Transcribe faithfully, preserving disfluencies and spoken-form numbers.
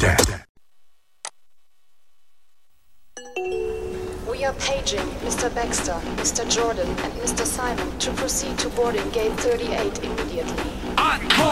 We are paging Mister Baxter, Mister Jordan, and Mister Simon to proceed to boarding gate thirty-eight immediately.